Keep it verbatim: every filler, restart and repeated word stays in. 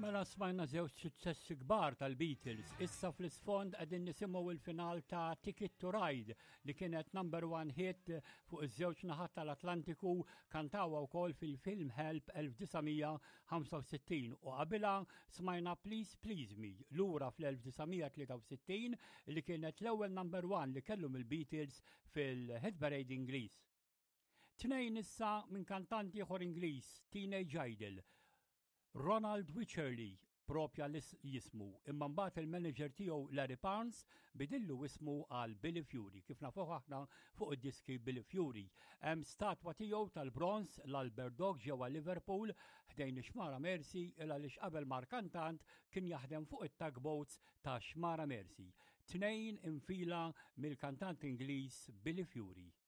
Mela smajna żewġ suċċessi kbar tal-Beatles, issa fl-isfond qegħdin nisimgħu il-final ta' Ticket to Ride li kienet number one hit fuq iż-żewġ naħat tal-Atlantiku, kantawha wkoll fil-film Help elf tisa' ħamsa u sittin u qabilha smajna Please Please Me lura fl-elf tisa' tlieta u sittin li kienet l-ewwel number one li kellhom il-Beatles fil-Hit Parade Ingliż. Tnejn issa minn kantanti ieħor Ingliż, Teenage Idol. Ronald Wycherley propja jismu, imma mbagħad il-manager tiegħu Larry Parnes bidillu ismu għal Billy Fury, kif nafuh aħna fuq id-diski Billy Fury. Hemm statwa tiegħu tal-bronz l-Albert Dock ġewwa Liverpool ħdejn Xmara Mercy il għaliex qabel mar kantant kien jaħdem fuq it-tugboats ta' Xmara Mercy. Tnejn infila mill-kantant Ingliż Billy Fury.